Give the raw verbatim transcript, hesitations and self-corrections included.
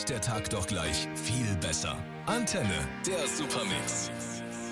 wird der Tag doch gleich viel besser. Antenne, der Supermix.